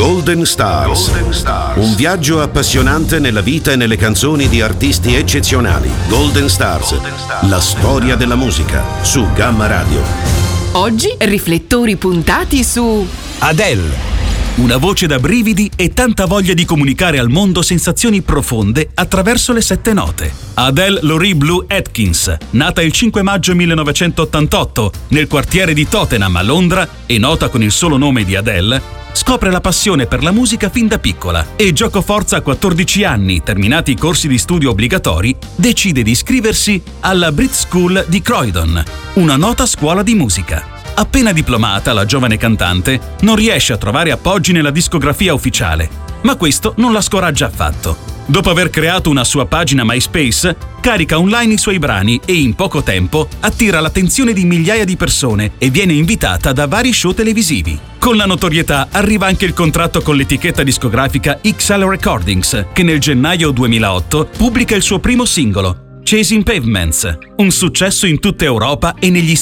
Golden Stars. Un viaggio appassionante nella vita e nelle canzoni di artisti eccezionali. Golden Stars. La storia della musica su Gamma Radio. Oggi riflettori puntati su Adele. Una voce da brividi e tanta voglia di comunicare al mondo sensazioni profonde attraverso le 7 note. Adele Laurie Blue Atkins, nata il 5 maggio 1988 nel quartiere di Tottenham a Londra e nota con il solo nome di Adele, scopre la passione per la musica fin da piccola e giocoforza a 14 anni, terminati i corsi di studio obbligatori, decide di iscriversi alla Brit School di Croydon, una nota scuola di musica. Appena diplomata, la giovane cantante non riesce a trovare appoggi nella discografia ufficiale, ma questo non la scoraggia affatto. Dopo aver creato una sua pagina MySpace, carica online i suoi brani e in poco tempo attira l'attenzione di migliaia di persone e viene invitata da vari show televisivi. Con la notorietà arriva anche il contratto con l'etichetta discografica XL Recordings, che nel gennaio 2008 pubblica il suo primo singolo, Chasing Pavements, un successo in tutta Europa e negli